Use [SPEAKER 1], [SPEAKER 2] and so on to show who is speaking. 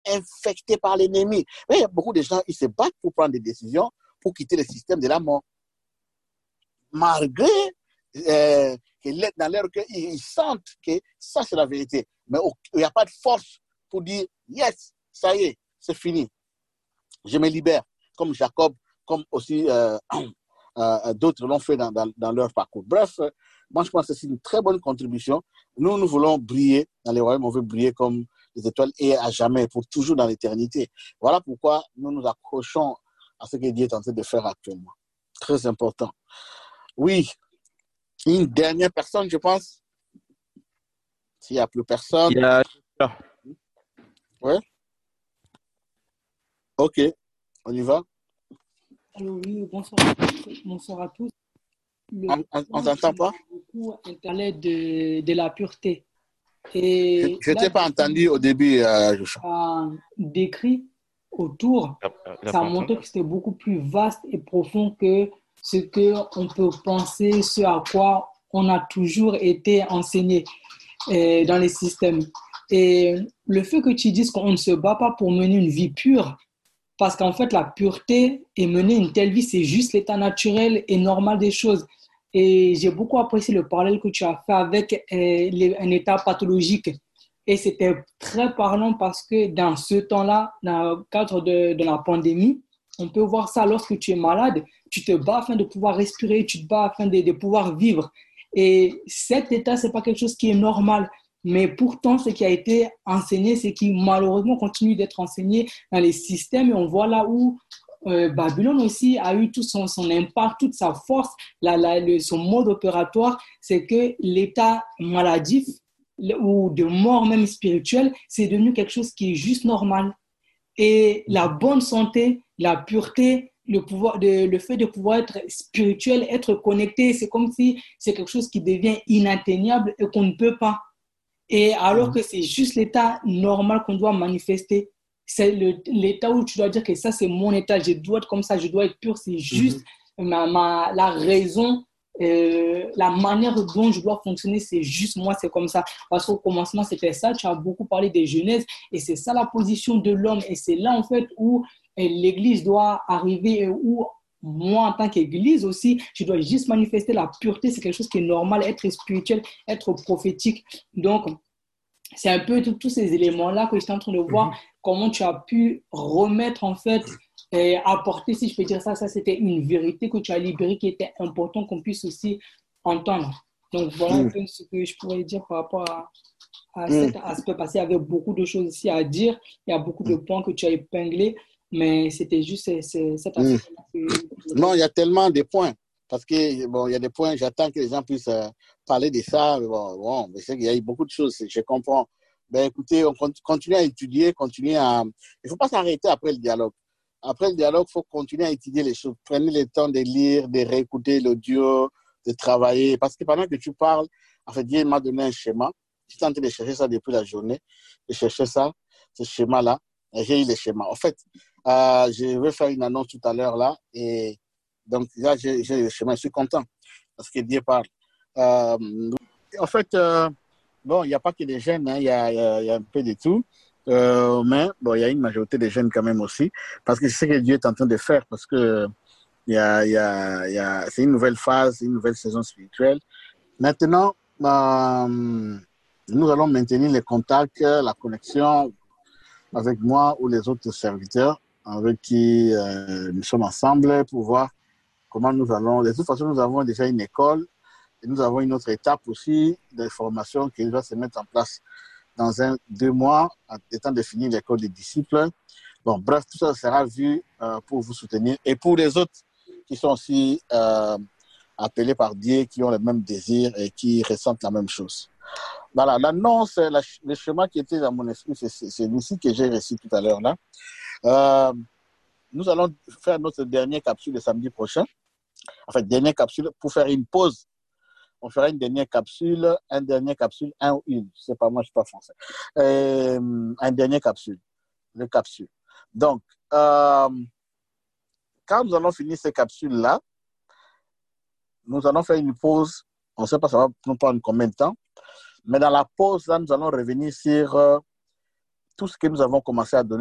[SPEAKER 1] infectés par l'ennemi. Mais il y a beaucoup de gens, ils se battent pour prendre des décisions, pour quitter le système de la mort. Malgré dans leur cœur, ils sentent que ça, c'est la vérité. Mais il n'y a pas de force pour dire, yes, ça y est, c'est fini. Je me libère, comme Jacob, comme aussi d'autres l'ont fait dans leur parcours. Bref, moi, je pense que c'est une très bonne contribution. Nous voulons briller dans les royaumes, on veut briller comme les étoiles et à jamais, pour toujours dans l'éternité. Voilà pourquoi nous nous accrochons à ce que Dieu est en train de faire actuellement. Très important. Oui, une dernière personne, je pense. S'il n'y a plus personne. Oui. OK, on y va.
[SPEAKER 2] Alors oui, bonsoir à tous.
[SPEAKER 1] On t'entend pas?
[SPEAKER 2] Beaucoup internet de la pureté. Et
[SPEAKER 1] je ne t'ai pas entendu au début,
[SPEAKER 2] Joshua. Décrit autour, ça montrait que c'était beaucoup plus vaste et profond que ce qu'on peut penser, ce à quoi on a toujours été enseigné dans les systèmes. Et le fait que tu dises qu'on ne se bat pas pour mener une vie pure, parce qu'en fait, la pureté et mener une telle vie, c'est juste l'état naturel et normal des choses. Et j'ai beaucoup apprécié le parallèle que tu as fait avec un état pathologique. Et c'était très parlant parce que dans ce temps-là, dans le cadre de la pandémie, on peut voir ça lorsque tu es malade, tu te bats afin de pouvoir respirer, tu te bats afin de pouvoir vivre. Et cet état, ce n'est pas quelque chose qui est normal. Mais pourtant, ce qui a été enseigné, c'est qui malheureusement continue d'être enseigné dans les systèmes. Et on voit là où Babylone aussi a eu tout son impact, toute sa force, son mode opératoire, c'est que l'état maladif ou de mort même spirituelle, c'est devenu quelque chose qui est juste normal. Et la bonne santé, la pureté, le fait de pouvoir être spirituel, être connecté, c'est comme si c'est quelque chose qui devient inatteignable et qu'on ne peut pas. Et alors que c'est juste l'état normal qu'on doit manifester. C'est l'état où tu dois dire que ça, c'est mon état, je dois être comme ça, je dois être pur, c'est juste la raison, la manière dont je dois fonctionner, c'est juste moi, c'est comme ça. Parce qu'au commencement, c'était ça, tu as beaucoup parlé des Genèse, et c'est ça la position de l'homme. Et c'est là, en fait, où l'Église doit arriver, où moi, en tant qu'Église aussi, je dois juste manifester la pureté. C'est quelque chose qui est normal, être spirituel, être prophétique. Donc, c'est un peu tous ces éléments-là que j'étais en train de voir, comment tu as pu remettre, en fait, apporter, si je peux dire ça, c'était une vérité que tu as libérée qui était important qu'on puisse aussi entendre. Donc, voilà un peu ce que je pourrais dire par rapport à cet aspect, parce qu'il y avait beaucoup de choses ici à dire, il y a beaucoup de points que tu as épinglés, mais c'était juste cet aspect-là.
[SPEAKER 1] Non, il y a tellement de points. Parce que, bon, il y a des points, j'attends que les gens puissent parler de ça. Bon, mais c'est qu'il y a eu beaucoup de choses, je comprends. Ben, écoutez, on continue à étudier, continue à... Il ne faut pas s'arrêter après le dialogue. Après le dialogue, il faut continuer à étudier les choses. Prenez le temps de lire, de réécouter l'audio, de travailler. Parce que pendant que tu parles, en fait, Dieu m'a donné un schéma. Je suis en train de chercher ça depuis la journée. Je cherchais ça, ce schéma-là. Et j'ai eu le schéma. En fait, je vais faire une annonce tout à l'heure là. Et donc, là, j'ai le schéma. Je suis content parce que Dieu parle. En fait, bon, il n'y a pas que des jeunes, hein, il y a un peu de tout. Mais bon, il y a une majorité de jeunes quand même aussi. Parce que c'est ce que Dieu est en train de faire. Parce que c'est une nouvelle phase, une nouvelle saison spirituelle. Maintenant, nous allons maintenir les contacts, la connexion avec moi ou les autres serviteurs avec qui nous sommes ensemble pour voir comment nous allons. De toute façon, nous avons déjà une école et nous avons une autre étape aussi de formation qui va se mettre en place dans 2 mois, étant de finir l'école des disciples. Bon, bref, tout ça sera vu pour vous soutenir et pour les autres qui sont aussi appelés par Dieu, qui ont le même désir et qui ressentent la même chose. Voilà, l'annonce, le schéma qui était dans mon esprit, c'est celui-ci que j'ai reçu tout à l'heure là. Nous allons faire notre dernière capsule le samedi prochain. En fait, dernière capsule pour faire une pause. On fera une dernière capsule, un ou une. Je ne sais pas, moi, je ne suis pas français. Un dernier capsule. Le capsule. Donc, quand nous allons finir ces capsules-là, nous allons faire une pause. On ne sait pas ça va nous prendre combien de temps. Mais dans la pause, là, nous allons revenir sur tout ce que nous avons commencé à donner